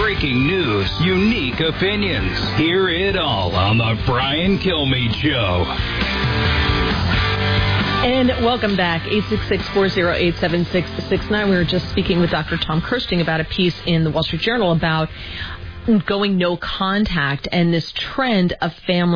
breaking news, unique opinions. Hear it all on The Brian Kilmeade Show. And welcome back, 866-408-7669. We were just speaking with Dr. Tom Kirsting about a piece in the Wall Street Journal about going no contact and this trend of family